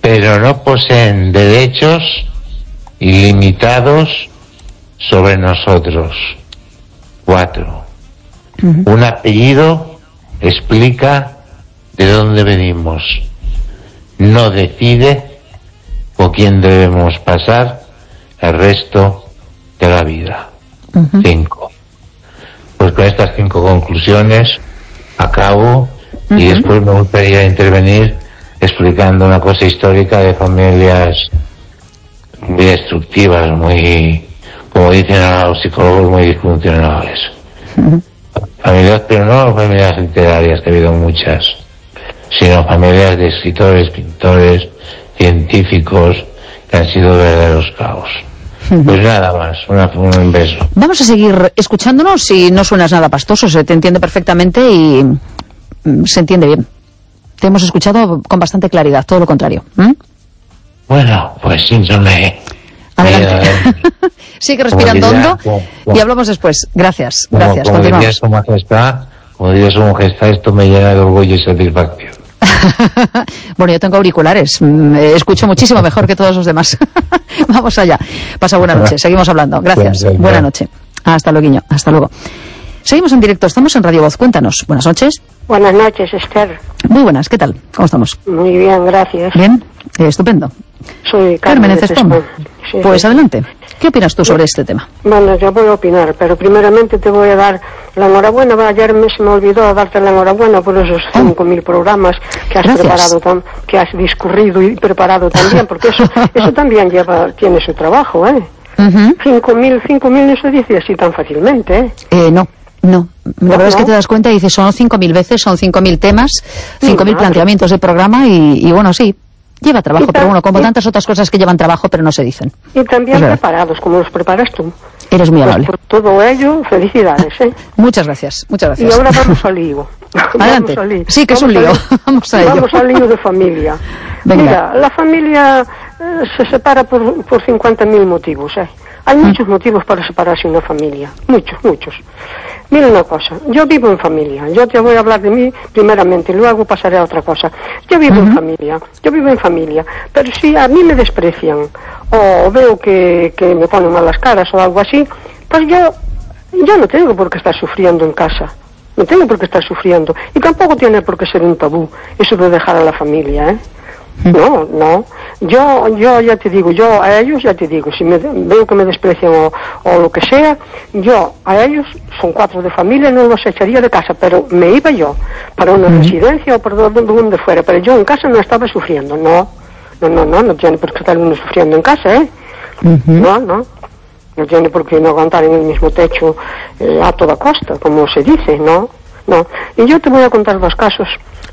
pero no poseen derechos ilimitados sobre nosotros. 4. Un apellido explica de dónde venimos, no decide por quién debemos pasar el resto de la vida. 5. Pues con estas 5 conclusiones acabo y después me gustaría intervenir explicando una cosa histórica de familias muy destructivas, muy, como dicen a los psicólogos, muy disfuncionales. Familias, pero no familias literarias, que ha habido muchas, sino familias de escritores, pintores, científicos, que han sido verdaderos caos. Pues nada más, un beso. Vamos a seguir escuchándonos. Si no suenas nada pastoso, se te entiende perfectamente y se entiende bien. Te hemos escuchado con bastante claridad, todo lo contrario. Bueno, pues síntome. Adelante. Sigue respirando hondo y hablamos después. Gracias. Continuamos. Como diría su majestad, esto me llena de orgullo y satisfacción. Bueno, yo tengo auriculares, escucho muchísimo mejor que todos los demás. Vamos allá. Pasa buena noche, seguimos hablando. Gracias, buena noche. Hasta luego, hasta luego. Seguimos en directo, estamos en Radio Voz, cuéntanos. Buenas noches. Buenas noches, Esther. Muy buenas, ¿qué tal? ¿Cómo estamos? Muy bien, gracias. Bien, estupendo. Soy Carmen Estón. Sí, pues sí. Adelante. ¿Qué opinas tú sobre este tema? Bueno, yo voy a opinar, pero primeramente te voy a dar la enhorabuena. Ayer se me olvidó darte la enhorabuena por esos 5.000 programas que has preparado, que has discurrido y preparado también, porque eso también tiene su trabajo, ¿eh? 5.000 no se dice así tan fácilmente, ¿eh? No. La verdad es que te das cuenta y dices, son 5.000 veces, son 5.000 temas, 5.000 planteamientos de programa y bueno, sí, lleva trabajo, pero bueno, como tantas otras cosas que llevan trabajo pero no se dicen. Y también preparados, como los preparas tú. Eres muy amable. Por todo ello, felicidades, ¿eh? Muchas gracias. Y ahora vamos al lío. Adelante. Sí, que es un lío. Vamos a ello. Vamos al lío de familia. Venga. Mira, la familia se separa por 50.000 motivos, ¿eh? Hay muchos motivos para separarse una familia. Muchos. Mira una cosa, yo vivo en familia, yo te voy a hablar de mí primeramente, luego pasaré a otra cosa. Yo vivo en familia, pero si a mí me desprecian o veo que me ponen malas caras o algo así, pues yo no tengo por qué estar sufriendo en casa, no tengo por qué estar sufriendo, y tampoco tiene por qué ser un tabú eso de dejar a la familia, ¿eh? No, yo ya te digo, a ellos ya te digo, si veo que me desprecian o lo que sea, yo a ellos, son 4 de familia, no los echaría de casa, pero me iba yo para una residencia o por donde fuera, pero yo en casa no estaba sufriendo, no tiene por qué estar uno sufriendo en casa, ¿eh? No tiene por qué no aguantar en el mismo techo a toda costa, como se dice, no, y yo te voy a contar 2 casos.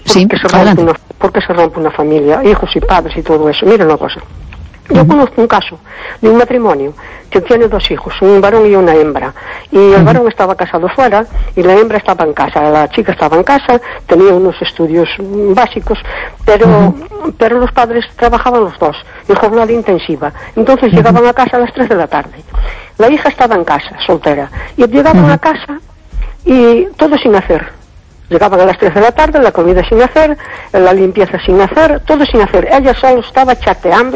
Porque se rompe una familia, hijos y padres y todo eso. Mira una cosa, yo conozco un caso de un matrimonio que tiene 2 hijos, un varón y una hembra, y el varón estaba casado fuera y la hembra estaba en casa, la chica estaba en casa, tenía unos estudios básicos, pero los padres trabajaban los dos en jornada intensiva, entonces llegaban a casa a las 3 de la tarde, la hija estaba en casa, soltera, y llegaban a casa y todo sin hacer. Llegaban a las 3 de la tarde, la comida sin hacer, la limpieza sin hacer, todo sin hacer. Ella solo estaba chateando.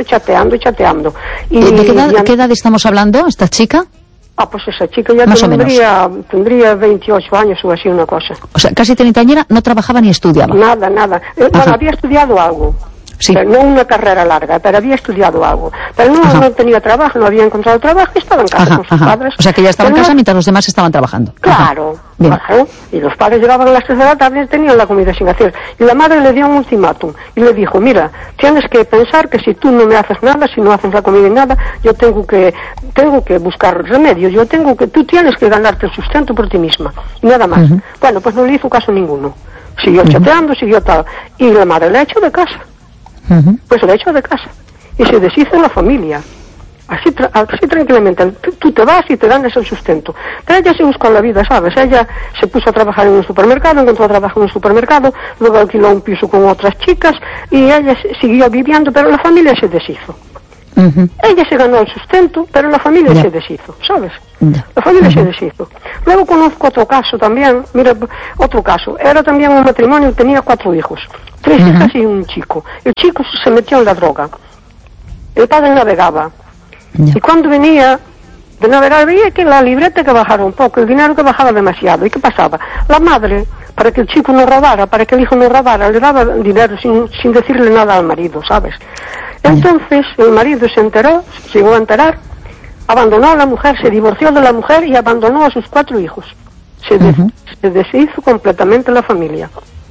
Y ¿De qué edad estamos hablando, esta chica? Pues esa chica ya tendría 28 años o así una cosa. O sea, casi treintañera, no trabajaba ni estudiaba. Nada. Bueno, había estudiado algo. Sí. Pero no una carrera larga, pero había estudiado algo. Pero no tenía trabajo, no había encontrado trabajo y estaba en casa con sus padres. O sea, que ella estaba en casa mientras los demás estaban trabajando. Claro. Y los padres llegaban a las 3 de la tarde y tenían la comida sin hacer. Y la madre le dio un ultimátum y le dijo, mira, tienes que pensar que si tú no me haces nada, si no haces la comida y nada, yo tengo que buscar remedio, tú tienes que ganarte el sustento por ti misma. Y nada más. Bueno, pues no le hizo caso ninguno. Siguió chateando, siguió tal. Y la madre le echó de casa. Pues le echó de casa y se deshizo la familia así tranquilamente. Tú te vas y te ganas el sustento, pero ella se buscó la vida, ¿sabes? Ella se puso a trabajar en un supermercado, encontró trabajo en un supermercado, luego alquiló un piso con otras chicas y ella siguió viviendo, pero la familia se deshizo. Ella se ganó el sustento, pero la familia se deshizo, ¿sabes? La familia se deshizo. Luego conozco otro caso también, mira, otro caso. Era también un matrimonio, tenía 4 hijos, 3 hijas y un chico. El chico se metió en la droga. El padre navegaba. Y cuando venía de navegar, veía que la libreta que bajaba un poco, el dinero que bajaba demasiado. ¿Y qué pasaba? La madre, para que el chico no robara, para que el hijo no robara, le daba dinero sin decirle nada al marido, ¿sabes? Entonces el marido se enteró, se llegó a enterar, abandonó a la mujer, se divorció de la mujer y abandonó a sus 4 hijos. Se deshizo completamente la familia.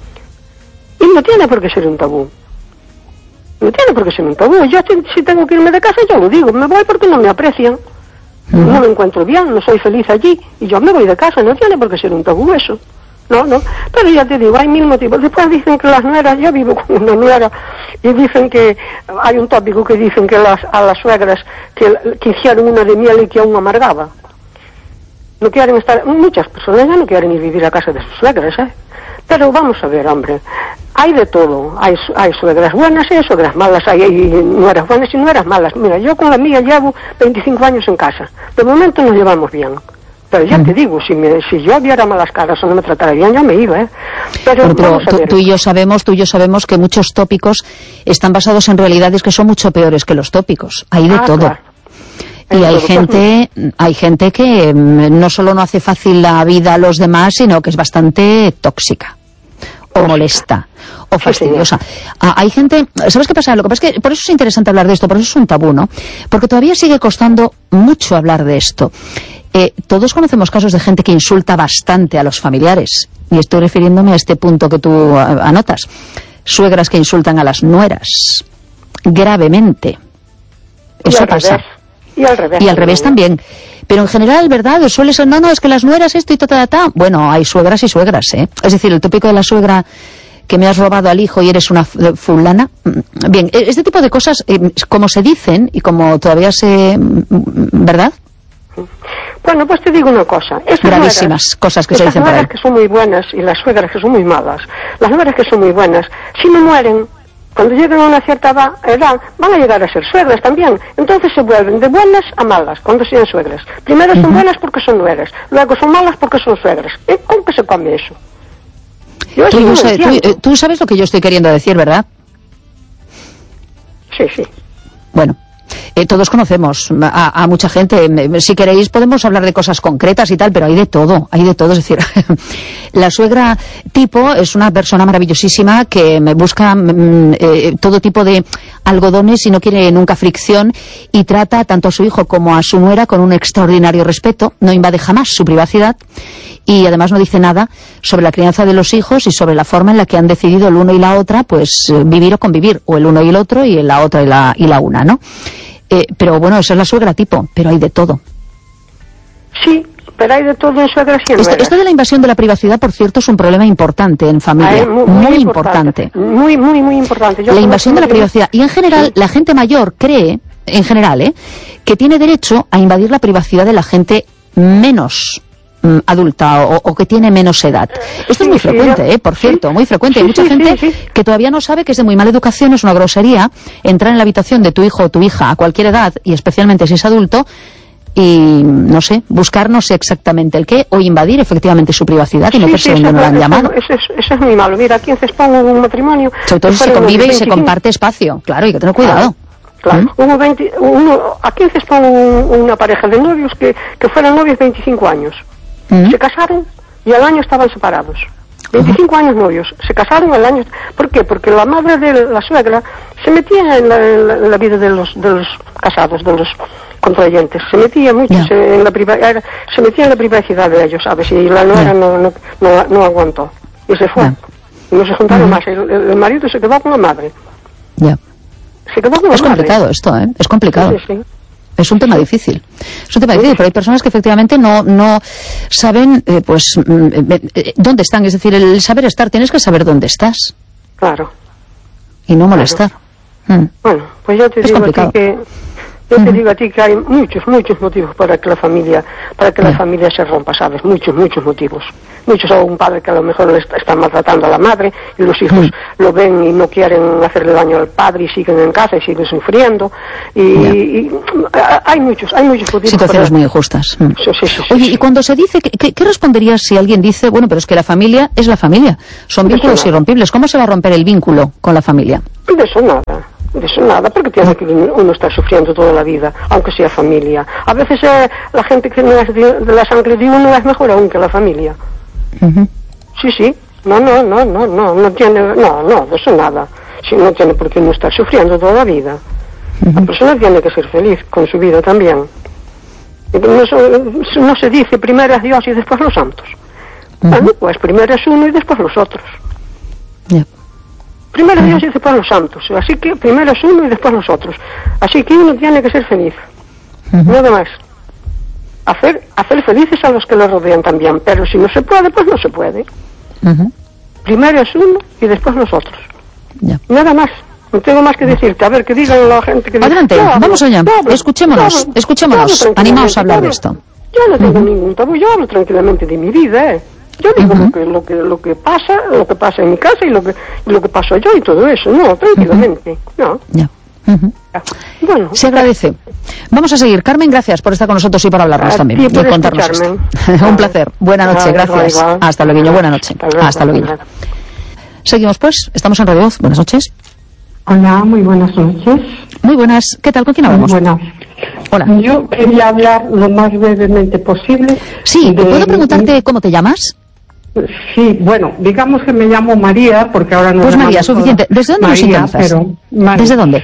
Y no tiene por qué ser un tabú. No tiene por qué ser un tabú. Yo si tengo que irme de casa, yo lo digo, me voy porque no me aprecian. No me encuentro bien, no soy feliz allí, y yo me voy de casa, no tiene por qué ser un tabú eso. No, pero ya te digo, hay 1000 motivos. Después dicen que las nueras, yo vivo con una nuera, y dicen que, hay un tópico que dicen que a las suegras que hicieron una de miel y que aún amargaba. No quieren estar, muchas personas ya no quieren ir vivir a casa de sus suegras, Pero vamos a ver, hombre, hay de todo, hay suegras buenas y hay suegras malas, hay nueras buenas y nueras malas. Mira, yo con la mía llevo 25 años en casa, de momento nos llevamos bien. Pero ya te digo, si yo viera malas caras o no me tratara bien, ya me iba, Pero tú y yo sabemos que muchos tópicos están basados en realidades que son mucho peores que los tópicos. Hay de todo. Claro. Y hay gente que no solo no hace fácil la vida a los demás, sino que es bastante tóxica, o molesta, o fastidiosa. Hay gente, ¿sabes qué pasa? Lo que pasa es que por eso es interesante hablar de esto, por eso es un tabú, ¿no? Porque todavía sigue costando mucho hablar de esto. Todos conocemos casos de gente que insulta bastante a los familiares, y estoy refiriéndome a este punto que tú anotas. Suegras que insultan a las nueras, gravemente. Eso pasa. Y al revés. Y al revés también. Pero en general, ¿verdad? Suele ser, no, es que las nueras esto y ta. Bueno, hay suegras y suegras, Es decir, el tópico de la suegra que me has robado al hijo y eres una fulana. Bien, este tipo de cosas, como se dicen y como todavía ¿verdad? Bueno, pues te digo una cosa. Gravísimas cosas que se dicen por ahí. Las nueras que son muy buenas y las suegras que son muy malas. Las nueras que son muy buenas, si no mueren, cuando lleguen a una cierta edad, van a llegar a ser suegras también. Entonces se vuelven de buenas a malas cuando sean suegras. Primero son buenas porque son nueras, luego son malas porque son suegras. ¿Cómo que se come eso? Tú sabes lo que yo estoy queriendo decir, ¿verdad? Sí. Bueno. Todos conocemos a mucha gente. Si queréis podemos hablar de cosas concretas y tal, pero hay de todo. Es decir, la suegra tipo es una persona maravillosísima que me busca todo tipo de algodones y no quiere nunca fricción, y trata tanto a su hijo como a su nuera con un extraordinario respeto, no invade jamás su privacidad y además no dice nada sobre la crianza de los hijos y sobre la forma en la que han decidido el uno y la otra pues vivir o convivir, o el uno y el otro y la otra y la una, ¿no? Pero bueno, esa es la suegra tipo, pero hay de todo. Sí, pero hay de todo en suegras y en nueras. Esto de la invasión de la privacidad, por cierto, es un problema importante en familia. Muy importante. Muy importante. La invasión de la privacidad. Y en general, la gente mayor cree, en general, que tiene derecho a invadir la privacidad de la gente menos adulta o que tiene menos edad. Esto es muy frecuente, por cierto, muy frecuente. Hay mucha gente que todavía no sabe que es de muy mala educación, es una grosería entrar en la habitación de tu hijo o tu hija a cualquier edad, y especialmente si es adulto, y no sé, buscar no sé exactamente el qué, o invadir efectivamente su privacidad y meterse donde no la han llamado. Eso es muy malo. Mira, aquí en Cespón hubo un matrimonio. Sobre todo si se convive y se comparte espacio. Claro, hay que tener cuidado. Claro. Aquí en Cespón hubo una pareja de novios que fueron novios 25 años. Se casaron y al año estaban separados. 25 años novios, se casaron al año. ¿Por qué? Porque la madre de la suegra se metía en la vida de los casados, de los contrayentes. Se metía mucho en la privacidad de ellos, ¿sabes? Y la nuera no aguantó. Y se fue. Y no se juntaron más. El marido se quedó con la madre. Se quedó con la madre. Es complicado esto, Es complicado. Sí. Es un tema difícil. Es un tema difícil, pero hay personas que efectivamente no saben, dónde están. Es decir, el saber estar, tienes que saber dónde estás. Claro. Y no molestar. Bueno, pues yo te digo aquí que Yo te digo a ti que hay muchos motivos para que la familia se rompa, ¿sabes? Muchos motivos. Muchos, o un padre que a lo mejor le está maltratando a la madre y los hijos lo ven y no quieren hacerle daño al padre y siguen en casa y siguen sufriendo. Y hay muchos motivos. Situaciones muy injustas. Sí. Oye, y cuando se dice, ¿qué responderías si alguien dice, bueno, pero es que la familia es la familia, son vínculos irrompibles? ¿Cómo se va a romper el vínculo con la familia? De eso nada, porque tiene que uno estar sufriendo toda la vida, aunque sea familia. A veces la gente que no es de la sangre de uno es mejor aún que la familia. Sí. No tiene, de eso nada. Si no tiene por qué no estar sufriendo toda la vida. La persona tiene que ser feliz con su vida también. No se dice primero es Dios y después los santos. Bueno, pues primero es uno y después los otros. Primero Dios y después los santos. Así que primero es uno y después los otros. Así que uno tiene que ser feliz. Nada más. Hacer felices a los que lo rodean también. Pero si no se puede, pues no se puede. Primero es uno y después los otros. Nada más. No tengo más que decirte. A ver, que digan la gente que... Adelante, vamos allá. Escuchémonos. Animaos a hablar de esto. Yo no tengo ningún tabú. Yo hablo tranquilamente de mi vida, Yo digo lo que pasa en mi casa y lo que paso yo y todo eso, no, tranquilamente, no. Bueno, se agradece. Vamos a seguir. Carmen, gracias por estar con nosotros y por hablarnos también y contarnos esto. Un placer. Buena noche, gracias. Hasta luego, buena noche. Hasta luego. Seguimos pues, estamos en Radio Voz. Buenas noches. Hola, muy buenas noches. Muy buenas. ¿Qué tal? ¿Con quién hablamos? Muy buenas. Hola. Yo quería hablar lo más brevemente posible. Sí, ¿puedo preguntarte cómo te llamas? Sí, bueno, digamos que me llamo María, porque ahora no... Pues María, suficiente. ¿Desde dónde nos sintonizas? ¿Desde dónde?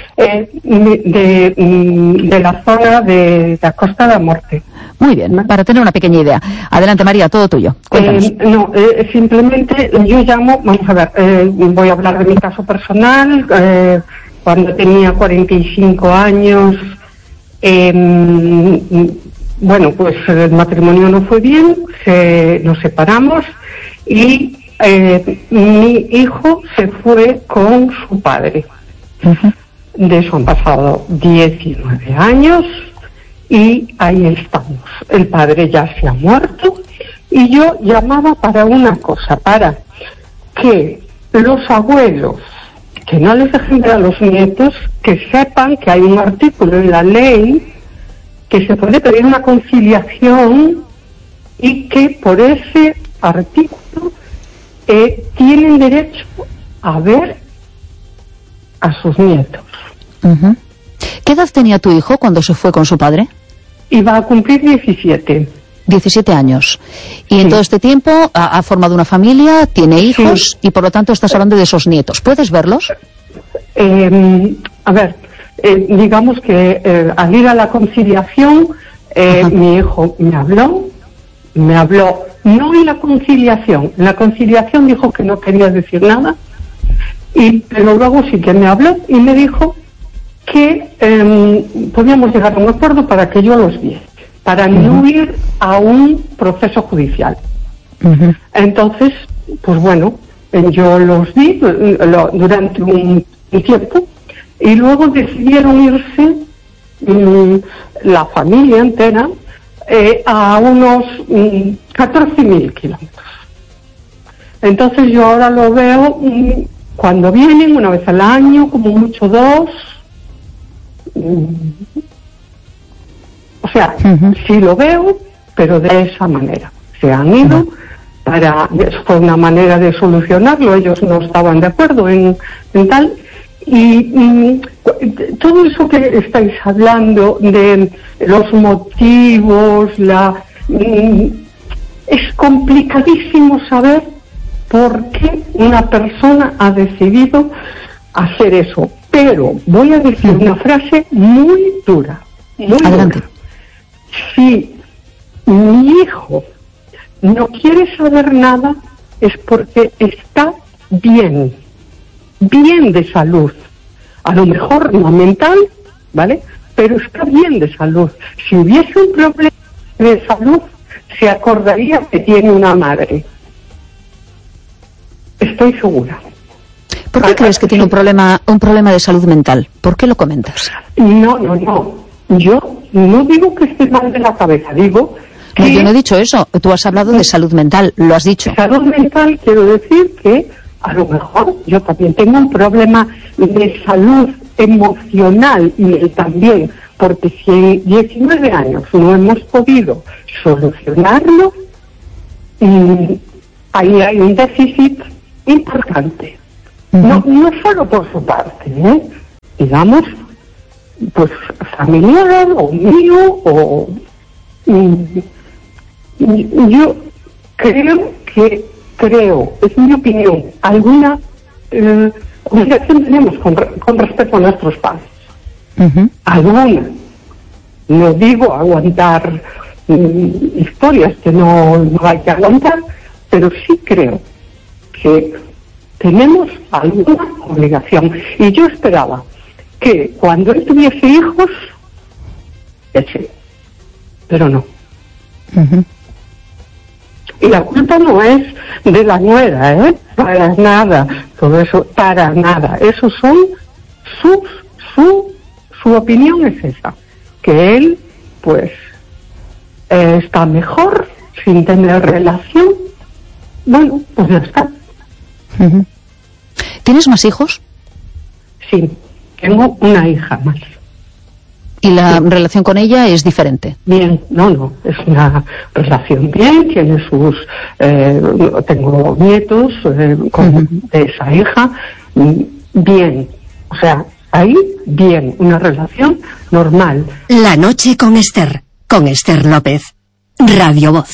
De la zona de la Costa de la Morte. Muy bien, para tener una pequeña idea. Adelante, María, todo tuyo. Cuéntanos. Simplemente yo llamo, vamos a ver, voy a hablar de mi caso personal. Cuando tenía 45 años, bueno, pues el matrimonio no fue bien, nos separamos y mi hijo se fue con su padre. De eso han pasado 19 años y ahí estamos. El padre ya se ha muerto y yo llamaba para una cosa, para que los abuelos que no les dejen ver a los nietos, que sepan que hay un artículo en la ley que se puede pedir una conciliación y que por ese artículo tienen derecho a ver a sus nietos. ¿Qué edad tenía tu hijo cuando se fue con su padre? Iba a cumplir 17. 17 años. Y en todo este tiempo ha formado una familia, tiene hijos y por lo tanto estás hablando de esos nietos. ¿Puedes verlos? A ver, digamos que al ir a la conciliación, mi hijo me habló, no en la conciliación dijo que no quería decir nada, pero luego sí que me habló y me dijo que podíamos llegar a un acuerdo para que yo los viera, para no ir a un proceso judicial. Entonces, pues bueno, yo los vi durante un tiempo y luego decidieron irse la familia entera a unos 14.000 kilómetros. Entonces yo ahora lo veo cuando vienen, una vez al año, como mucho 2. O sea, sí lo veo, pero de esa manera. Se han ido fue una manera de solucionarlo, ellos no estaban de acuerdo en tal. Y todo eso que estáis hablando de los motivos, es complicadísimo saber por qué una persona ha decidido hacer eso. Pero voy a decir una frase muy dura. Adelante. Si mi hijo no quiere saber nada, es porque está bien de salud. A lo mejor no mental, ¿vale? Pero está bien de salud. Si hubiese un problema de salud, se acordaría que tiene una madre. Estoy segura. ¿Por qué crees que tiene un problema de salud mental? ¿Por qué lo comentas? No. yo no digo que esté mal de la cabeza, digo que... No, yo no he dicho eso, tú has hablado de salud mental, lo has dicho. Salud mental, quiero decir que a lo mejor yo también tengo un problema de salud emocional y él también, porque si en 19 años no hemos podido solucionarlo, ahí hay un déficit importante. No solo por su parte, digamos, pues familiar o mío, o yo creo, es mi opinión, alguna obligación tenemos con respecto a nuestros padres. Alguna. No digo aguantar historias que no hay que aguantar, pero sí creo que tenemos alguna obligación. Y yo esperaba que cuando él tuviese hijos, pero no. Y la culpa no es de la nuera, para nada, todo eso, para nada. Eso son su opinión es esa, que él, pues, está mejor sin tener relación. Bueno, pues ya está. ¿Tienes más hijos? Sí, tengo una hija más. ¿Y la relación con ella es diferente? Bien, no, es una relación bien, tiene sus... tengo nietos de esa hija, bien, o sea, ahí, bien, una relación normal. La noche con Esther López, Radio Voz.